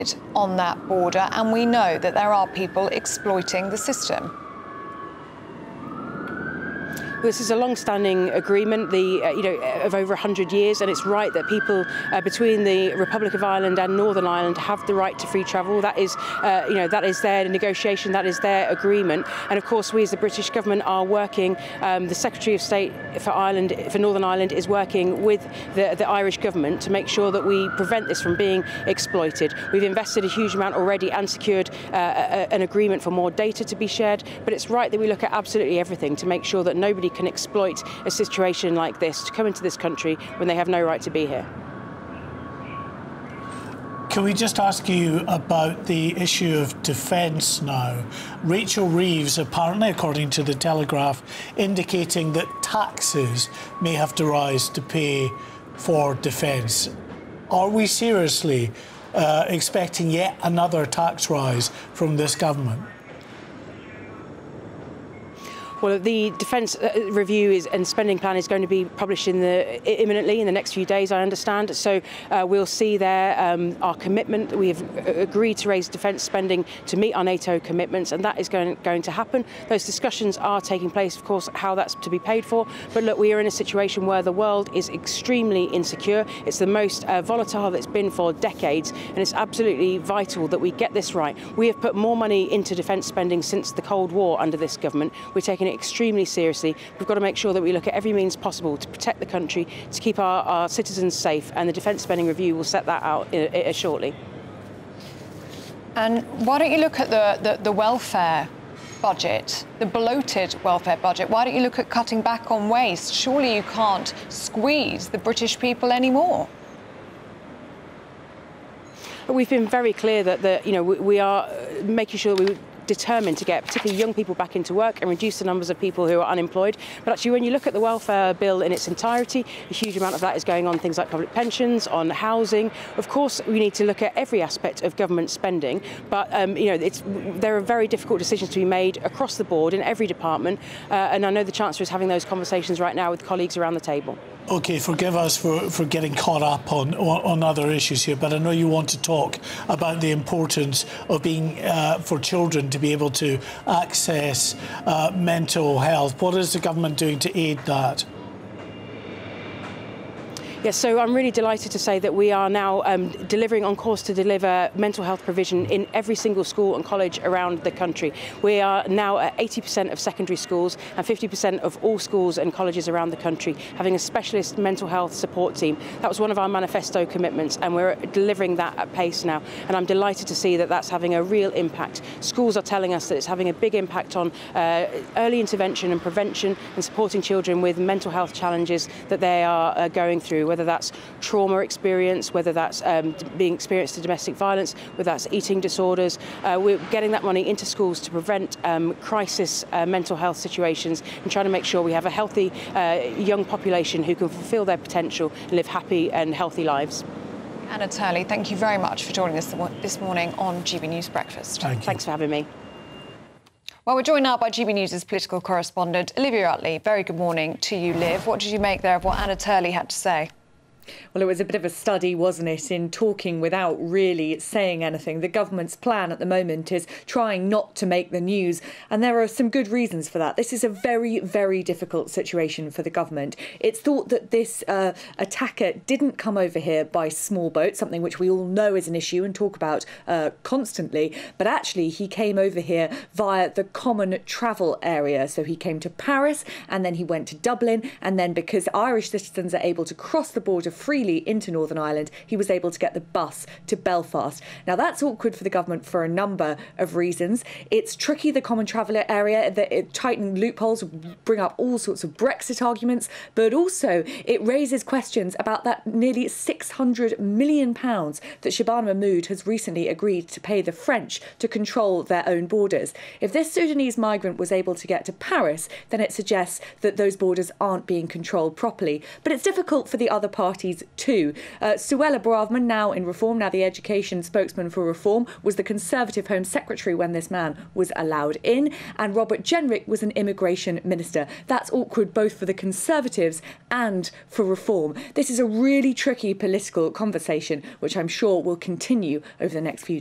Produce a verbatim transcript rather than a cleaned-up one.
on that border, and we know that there are people exploiting the system. This is a long-standing agreement, the uh, you know, of over one hundred years, and it's right that people uh, between the Republic of Ireland and Northern Ireland have the right to free travel. That is, uh, you know, that is their negotiation, that is their agreement, and of course, we as the British government are working. Um, the Secretary of State for Ireland, for Northern Ireland, is working with the, the Irish government to make sure that we prevent this from being exploited. We've invested a huge amount already and secured uh, a, an agreement for more data to be shared. But it's right that we look at absolutely everything to make sure that nobody can exploit a situation like this to come into this country when they have no right to be here. Can we just ask you about the issue of defence now? Rachel Reeves, apparently, according to the Telegraph, indicating that taxes may have to rise to pay for defence. Are we seriously uh, expecting yet another tax rise from this government? Well, the defence review is, and spending plan is going to be published in the, imminently in the next few days, I understand. So uh, we'll see there um, our commitment. We have agreed to raise defence spending to meet our NATO commitments, and that is going, going to happen. Those discussions are taking place, of course, how that's to be paid for. But look, we are in a situation where the world is extremely insecure. It's the most uh, volatile it's been for decades, and it's absolutely vital that we get this right. We have put more money into defence spending since the Cold War under this government. We're taking it extremely seriously. We've got to make sure that we look at every means possible to protect the country, to keep our, our citizens safe, and the defence spending review will set that out in, in, shortly. And why don't you look at the, the, the welfare budget, the bloated welfare budget? Why don't you look at cutting back on waste? Surely you can't squeeze the British people anymore. We've been very clear that the, you know, we, we are making sure that we determined to get particularly young people back into work and reduce the numbers of people who are unemployed. But actually, when you look at the welfare bill in its entirety, a huge amount of that is going on things like public pensions, on housing. Of course, we need to look at every aspect of government spending, but um, you know, it's, there are very difficult decisions to be made across the board in every department, uh, and I know the Chancellor is having those conversations right now with colleagues around the table. OK, forgive us for, for getting caught up on, on, on other issues here, but I know you want to talk about the importance of being, uh, for children to be able to access uh, mental health. What is the government doing to aid that? Yes, so I'm really delighted to say that we are now um, delivering on course to deliver mental health provision in every single school and college around the country. We are now at eighty percent of secondary schools and fifty percent of all schools and colleges around the country having a specialist mental health support team. That was one of our manifesto commitments, and we're delivering that at pace now. And I'm delighted to see that that's having a real impact. Schools are telling us that it's having a big impact on uh, early intervention and prevention and supporting children with mental health challenges that they are uh, going through, whether that's trauma experience, whether that's um, being experienced to domestic violence, whether that's eating disorders. Uh, we're getting that money into schools to prevent um, crisis uh, mental health situations and trying to make sure we have a healthy uh, young population who can fulfil their potential and live happy and healthy lives. Anna Turley, thank you very much for joining us this morning on G B News Breakfast. Thank you. Thanks for having me. Well, we're joined now by G B News' political correspondent, Olivia Utley. Very good morning to you, Liv. What did you make there of what Anna Turley had to say? Well, it was a bit of a study, wasn't it, in talking without really saying anything. The government's plan at the moment is trying not to make the news, and there are some good reasons for that. This is a very, very difficult situation for the government. It's thought that this uh, attacker didn't come over here by small boat, something which we all know is an issue and talk about uh, constantly, but actually he came over here via the common travel area. So he came to Paris, and then he went to Dublin, and then because Irish citizens are able to cross the border freely into Northern Ireland, he was able to get the bus to Belfast. Now, that's awkward for the government for a number of reasons. It's tricky, the common traveller area, the tightening loopholes bring up all sorts of Brexit arguments, but also it raises questions about that nearly six hundred million pounds that Shabana Mahmood has recently agreed to pay the French to control their own borders. If this Sudanese migrant was able to get to Paris, then it suggests that those borders aren't being controlled properly. But it's difficult for the other party parties too. Uh, Suella Braverman, now in Reform, now the education spokesman for Reform, was the Conservative Home Secretary when this man was allowed in, and Robert Jenrick was an immigration minister. That's awkward both for the Conservatives and for Reform. This is a really tricky political conversation, which I'm sure will continue over the next few